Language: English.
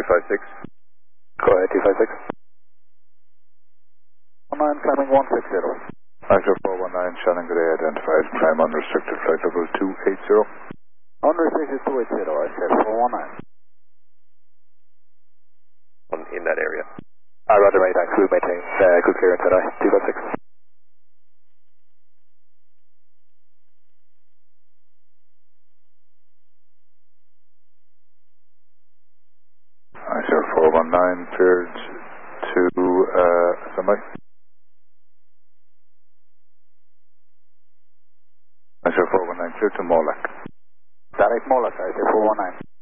256. Go ahead, 256. 19 Fleming 160. Actor 419, Shannon Gray identified, prime unrestricted, flight level 280. Unrestricted 280, I said 419. In that area. Roger, mate, thanks. We'll maintain good clearance at 256. Actor 419, cleared to Semi. Actor 419, cleared to Moloch. Direct Moloch, I said 419.